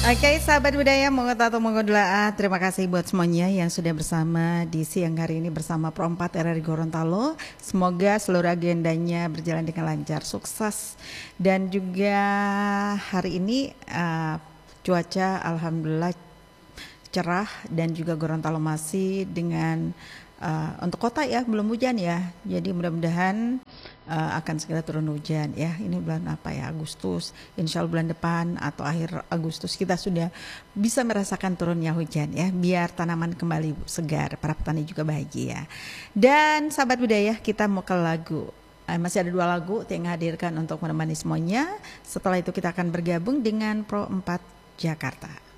Oke, sahabat budaya, Monggo Dulaah. Terima kasih buat semuanya yang sudah bersama di siang hari ini bersama Pro 4 RRI Gorontalo. Semoga seluruh agendanya berjalan dengan lancar, sukses. Dan juga hari ini cuaca alhamdulillah cerah dan juga Gorontalo masih dengan untuk kota ya belum hujan ya. Jadi mudah-mudahan akan segera turun hujan ya. Ini bulan apa ya, Agustus. Insya Allah bulan depan atau akhir Agustus kita sudah bisa merasakan turunnya hujan ya. Biar tanaman kembali segar, para petani juga bahagia. Dan sahabat budaya, kita mau ke lagu. Masih ada 2 lagu yang hadirkan untuk menemani semuanya. Setelah itu kita akan bergabung dengan Pro 4 Jakarta.